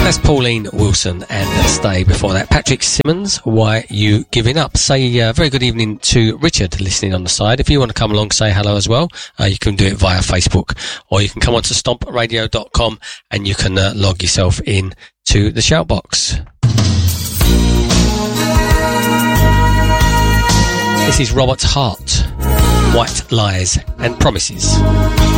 That's Pauline Wilson, and Stay before that. Patrick Simmons, Why You Giving Up? Say very good evening to Richard listening on the side. If you want to come along, say hello as well. You can do it via Facebook, or you can come on to stompradio.com and you can log yourself in to the shout box. This is Robert Hart, White Lies and Promises.